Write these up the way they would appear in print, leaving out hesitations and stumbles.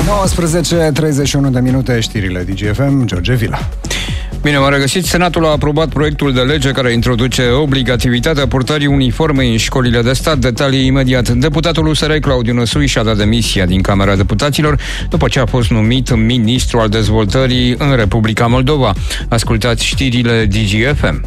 19:31 de minute, știrile DGFM, George Vila. Bine v-am regăsit. Senatul a aprobat proiectul de lege care introduce obligativitatea purtării uniformei în școlile de stat. Detalii imediat. Deputatul USR Claudiu Năsui și-a dat demisia din Camera Deputaților după ce a fost numit ministru al dezvoltării în Republica Moldova. Ascultați știrile DGFM.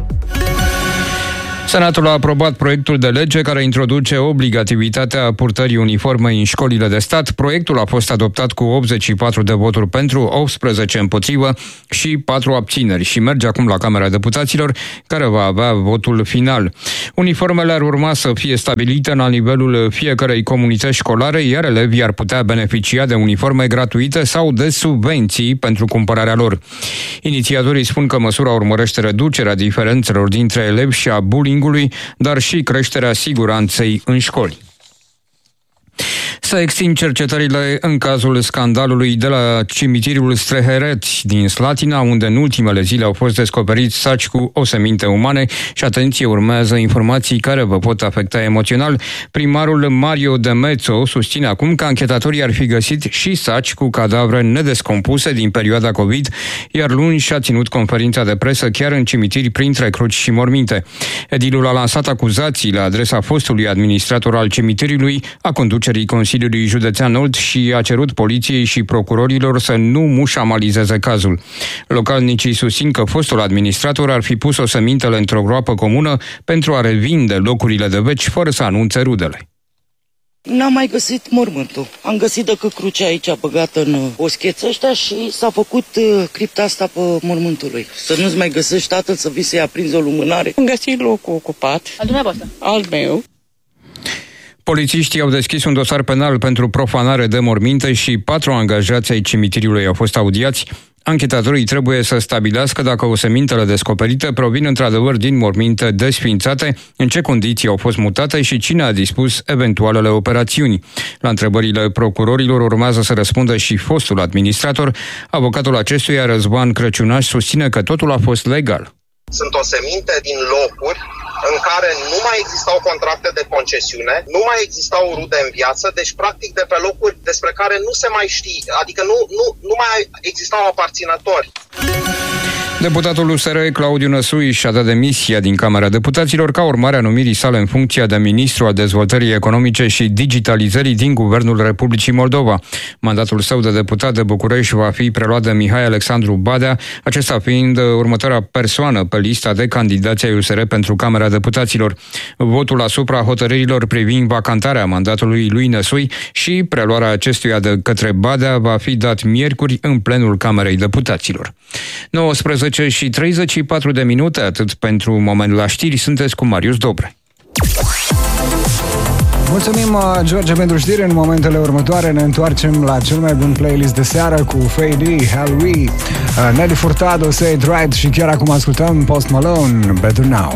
Senatul a aprobat proiectul de lege care introduce obligativitatea purtării uniformei în școlile de stat. Proiectul a fost adoptat cu 84 de voturi pentru, 18 împotrivă și 4 abțineri și merge acum la Camera Deputaților, care va avea votul final. Uniformele ar urma să fie stabilite la nivelul fiecărei comunități școlare, iar elevii ar putea beneficia de uniforme gratuite sau de subvenții pentru cumpărarea lor. Inițiatorii spun că măsura urmărește reducerea diferențelor dintre elevi și a bullying, dar și creșterea siguranței în școli. S-a extins cercetările în cazul scandalului de la cimitirul Strehereți din Slatina, unde în ultimele zile au fost descoperiți saci cu oseminte umane și, atenție, urmează informații care vă pot afecta emoțional. Primarul Mario Demețo susține acum că anchetatorii ar fi găsit și saci cu cadavre nedescompuse din perioada COVID, iar luni și-a ținut conferința de presă chiar în cimitiri printre cruci și morminte. Edilul a lansat acuzații la adresa fostului administrator al cimitirului, a conducerii Consiliului Județean Olt și a cerut poliției și procurorilor să nu mușamalizeze cazul. Localnicii susțin că fostul administrator ar fi pus osemintele într-o groapă comună pentru a revinde locurile de veci fără să anunțe rudele. N-am mai găsit mormântul. Am găsit decât crucea aici băgată în boscheță ăștia și s-a făcut cripta asta pe mormântul lui. Să nu-ți mai găsești tatăl, să vii să-i aprinzi o lumânare. Am găsit locul ocupat. Al dumneavoastră? Al meu. Polițiștii au deschis un dosar penal pentru profanare de morminte și 4 angajați ai cimitirului au fost audiați. Anchetatorii trebuie să stabilească dacă osemintele descoperite provin într-adevăr din morminte desființate, în ce condiții au fost mutate și cine a dispus eventualele operațiuni. La întrebările procurorilor urmează să răspundă și fostul administrator. Avocatul acestuia, Răzvan Crăciunaș, susține că totul a fost legal. Sunt oseminte din locuri în care nu mai existau contracte de concesiune, nu mai existau rude în viață, deci practic de pe locuri despre care nu se mai știe, adică nu mai existau aparținători. Deputatul USR Claudiu Năsui și-a dat demisia din Camera Deputaților ca urmare a numirii sale în funcția de ministru al dezvoltării economice și digitalizării din Guvernul Republicii Moldova. Mandatul său de deputat de București va fi preluat de Mihai Alexandru Badea, acesta fiind următoarea persoană pe lista de candidați ai USR pentru Camera Deputaților. Votul asupra hotărârilor privind vacantarea mandatului lui Năsui și preluarea acestuia de către Badea va fi dat miercuri în plenul Camerei Deputaților. 19:34 de minute, atât pentru moment la știri, sunteți cu Marius Dobre. Mulțumim, George, pentru știri. În momentele următoare ne întoarcem la cel mai bun playlist de seară cu Fade, Hell We, Nelly Furtado, Say It Right și chiar acum ascultăm Post Malone, Better Now.